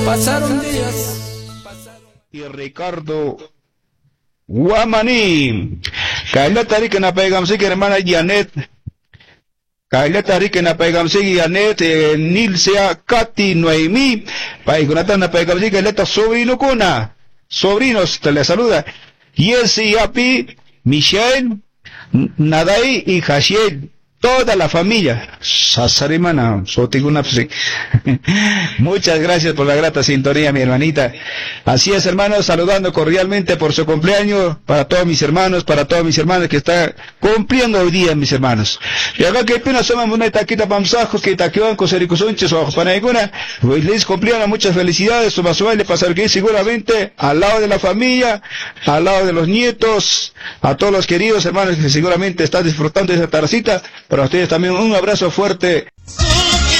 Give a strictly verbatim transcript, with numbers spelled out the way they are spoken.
Pasaron días. Y Ricardo Guamaní. Kaila tarik na paigamsik hermana Janet. Kaila tarik na paigamsik Janet eh, Nilsea Katy Noemí. Paigunata na paigamsik Kaila sobrino kuna. Sobrinos te le saluda. Yesi Api, Michelle, Nadai y Hashiel. Toda la familia. Sasarimana, Sotiguna. Muchas gracias por la grata sintonía, mi hermanita. Así es, hermanos, saludando cordialmente por su cumpleaños para todos mis hermanos, para todos mis hermanos que están cumpliendo hoy día, mis hermanos. Y acá que pena somos una taquita pamsajo que taquean con sericuzunches o panaiguna. Les cumplieron muchas felicidades, su basual de pasar que seguramente al lado de la familia, al lado de los nietos, a todos los queridos hermanos que seguramente están disfrutando de esa tardecita. Para ustedes también un abrazo fuerte.